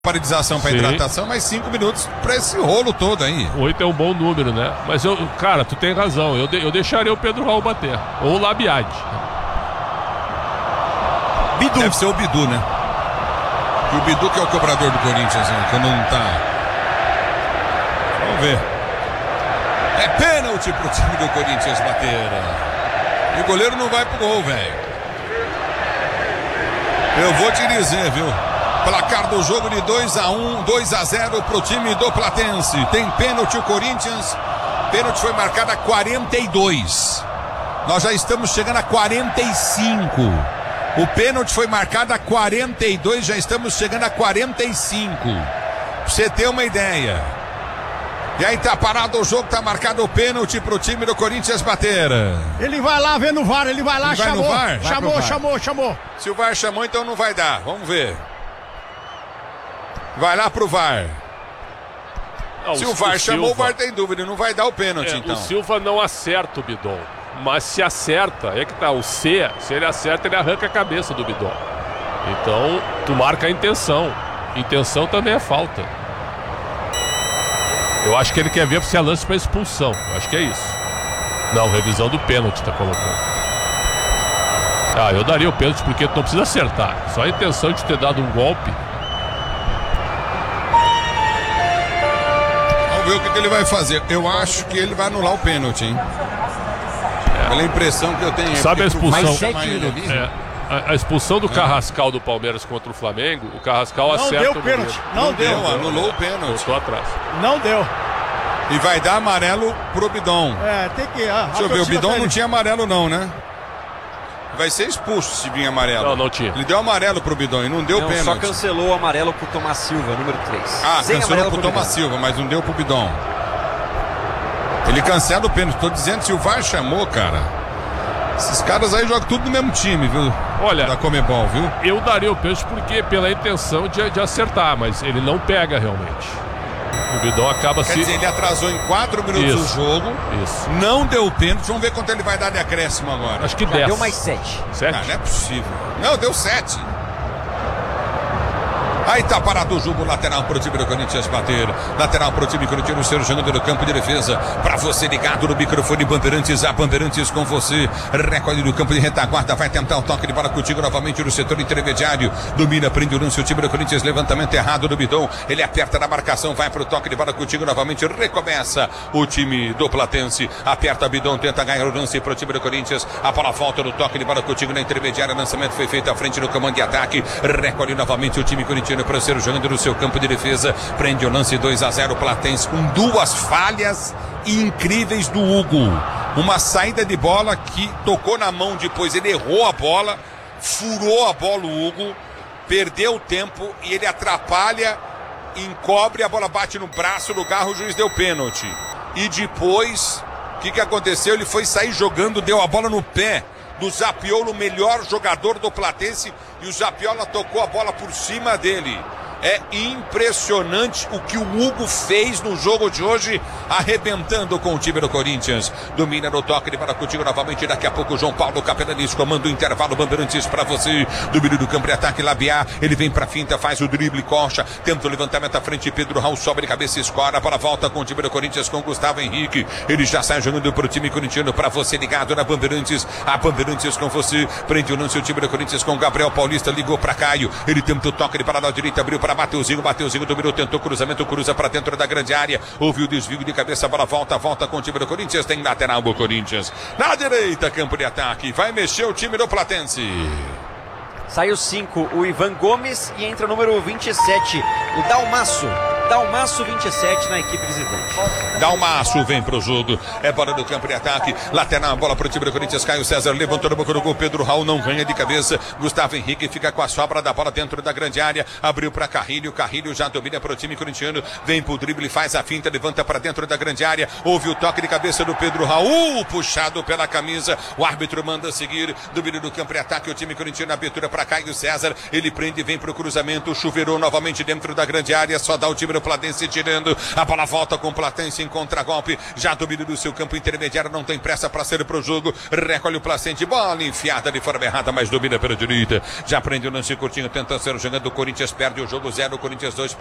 Paralisação para hidratação, mais 5 minutos para esse rolo todo aí. 8 é um bom número, né? Mas cara, tu tem razão. Eu deixaria o Pedro Raul bater. Ou o Labiade. Bidu. Deve ser o Bidu, né? E o Bidu que é o cobrador do Corinthians, né? Quando não tá. Vamos ver. É pênalti pro time do Corinthians bater. E o goleiro não vai pro gol, velho. Eu vou te dizer, viu? Placar do jogo de 2-1, 2-0 pro time do Platense. Tem pênalti o Corinthians. Pênalti foi marcado a 42. Nós já estamos chegando a 45. O pênalti foi marcado a 42, já estamos chegando a 45. Pra você ter uma ideia. E aí tá parado o jogo, tá marcado o pênalti pro time do Corinthians bater. Ele vai lá ver no VAR, ele vai lá, chamou. Vai Chamou. Se o VAR chamou, então não vai dar. Vamos ver. Vai lá pro VAR. Não, se o VAR chamou, o VAR tem dúvida, não vai dar o pênalti, então. O Silva não acerta o Bidon, mas se acerta, é que tá, se ele acerta, ele arranca a cabeça do Bidon. Então, tu marca a intenção. Intenção também é falta. Eu acho que ele quer ver se é lance pra expulsão. Eu acho que é isso. Não, revisão do pênalti tá colocando. Eu daria o pênalti porque tu não precisa acertar. Só a intenção de ter dado um golpe. Vamos ver o que ele vai fazer. Eu acho que ele vai anular o pênalti, hein? Pela impressão que eu tenho. Sabe a expulsão? A expulsão do É. Carrascal do Palmeiras contra o Flamengo, o Carrascal acerta Não deu pênalti. Não deu. Anulou o pênalti. Voltou atrás. Não deu. E vai dar amarelo pro Bidon. Tem que... Deixa eu ver, o Bidon não tinha amarelo não, né? Vai ser expulso se vir amarelo. Não tinha. Ele deu amarelo pro Bidon e não deu pênalti. Só cancelou o amarelo pro Tomás Silva, número 3. Cancelou pro Tomás Silva, mas não deu pro Bidon. Ele cancela o pênalti. Tô dizendo, se o VAR chamou, cara, esses caras aí jogam tudo no mesmo time, viu? Olha, da Comebol, viu? Eu daria o pênalti porque pela intenção de acertar, mas ele não pega realmente. O Bidon acaba Quer dizer, ele atrasou em 4 minutos o jogo. Isso. Não deu pênalti. Vamos ver quanto ele vai dar de acréscimo agora. Acho que 10. Deu mais 7. 7? Não é possível. Não, deu 7. Aí tá parado o jogo, lateral pro time do Corinthians bater. Lateral pro time corintiano, ser jogando no campo de defesa. Pra você ligado no microfone Bandeirantes, a Bandeirantes com você. Recorde do campo de retaguarda, vai tentar o toque de bola contigo novamente no setor intermediário. Domina, prende o lance, o time do Corinthians, levantamento errado do Bidon. Ele aperta na marcação, vai pro toque de bola contigo novamente. Recomeça o time do Platense. Aperta Bidon, tenta ganhar o lance pro time do Corinthians. A bola volta no toque de bola contigo na intermediária. Lançamento foi feito à frente no comando de ataque. Recolhe novamente o time corintiano para ser jogando no seu campo de defesa. Prende o lance 2-0 Platense com 2 falhas incríveis do Hugo. Uma saída de bola que tocou na mão, depois ele errou a bola, furou a bola o Hugo, perdeu o tempo e ele atrapalha, encobre, a bola bate no braço do Garro, o juiz deu pênalti. E depois, o que aconteceu? Ele foi sair jogando, deu a bola no pé do Zapiola, o melhor jogador do Platense, e o Zapiola tocou a bola por cima dele. É impressionante o que o Hugo fez no jogo de hoje, arrebentando com o time do Corinthians. Domina no toque de bola contigo novamente. Daqui a pouco o João Paulo Capelanis comanda o intervalo. Bandeirantes para você. Domínio do campo de ataque, Labiá. Ele vem pra finta, faz o drible, coxa. Tenta o levantamento à frente. Pedro Raul sobe de cabeça e escora. A bola volta com o time do Corinthians com Gustavo Henrique. Ele já sai jogando pro time corintiano. Para você ligado na Bandeirantes. A Bandeirantes com você. Prende o lance o time do Corinthians com Gabriel Paulista. Ligou para Caio. Ele tenta o toque de bola na direita. Abriu para Mateuzinho dominou, tentou cruzamento, cruza para dentro da grande área, houve o desvio de cabeça, a bola volta com o time do Corinthians, tem lateral do Corinthians, na direita, campo de ataque, vai mexer o time do Platense. Saiu 5, o Ivan Gomes, e entra o número 27, o Dalmaço 27 na equipe visitante. Dalmaço vem pro jogo, é bola do campo de ataque, lateral, bola pro time do Corinthians, Caio César levantou na boca do gol, Pedro Raul não ganha de cabeça, Gustavo Henrique fica com a sobra da bola dentro da grande área, abriu para Carrilho já domina pro time corintiano, vem pro drible, faz a finta, levanta para dentro da grande área, houve o toque de cabeça do Pedro Raul, puxado pela camisa, o árbitro manda seguir, domínio do campo de ataque, o time corintiano, abertura para Caio César, ele prende e vem pro cruzamento, chuveirou novamente dentro da grande área, só dá o time do o Platense tirando. A bola volta com o Platense em contragolpe. Já domínio do seu campo intermediário. Não tem pressa para sair pro jogo. Recolhe o Placente. Bola enfiada de forma errada, mas domina pela direita. Já prende o lance curtinho. Tenta ser jogando. O Corinthians perde o jogo 0. O Corinthians 2.